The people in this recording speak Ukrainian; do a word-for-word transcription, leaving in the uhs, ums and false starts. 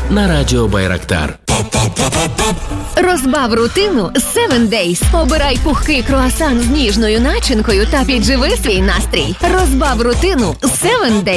на радіо Байрактар. Розбав рутину севен дейз. Обирай пухкий круасан з ніжною начинкою та підживи свій настрій. Розбав рутину севен дейз.